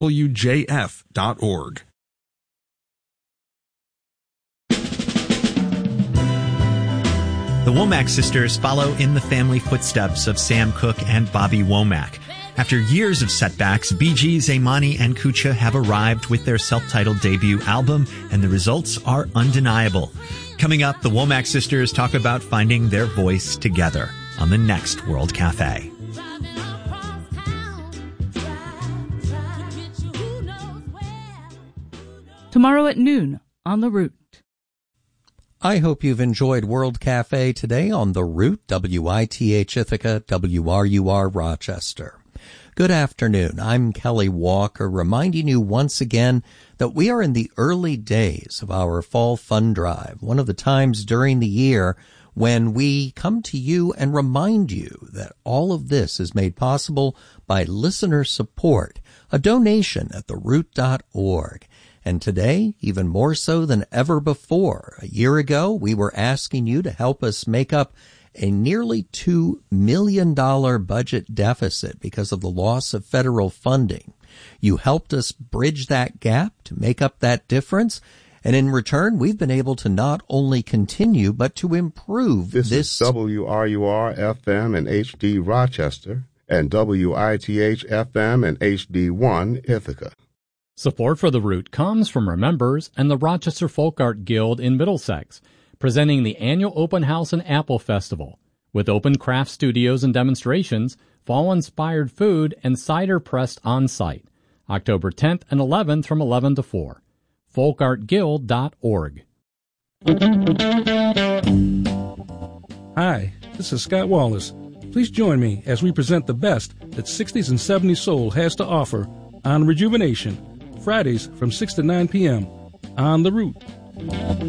WJF.org. The Womack sisters follow in the family footsteps of Sam Cooke and Bobby Womack. After years of setbacks, Bee Gees, Imani, and Kucha have arrived with their self-titled debut album, and the results are undeniable. Coming up, the Womack sisters talk about finding their voice together on the next World Cafe. Tomorrow at noon on The Root. I hope you've enjoyed World Cafe today on The Root, WITH Ithaca, WRUR Rochester. Good afternoon. I'm Kelly Walker, reminding you once again that we are in the early days of our Fall Fund Drive, one of the times during the year when we come to you and remind you that all of this is made possible by listener support, a donation at theroot.org. And today, even more so than ever before, a year ago, we were asking you to help us make up a nearly $2 million budget deficit because of the loss of federal funding. You helped us bridge that gap to make up that difference. And in return, we've been able to not only continue, but to improve this is WRUR-FM and HD Rochester and WITH-FM and HD1 Ithaca. Support for The Root comes from our members and the Rochester Folk Art Guild in Middlesex, presenting the annual Open House and Apple Festival, with open craft studios and demonstrations, fall-inspired food, and cider pressed on-site, October 10th and 11th from 11 to 4. folkartguild.org. Hi, this is Scott Wallace. Please join me as we present the best that 60s and 70s soul has to offer on Rejuvenation, Fridays from 6 to 9 p.m. on The Root.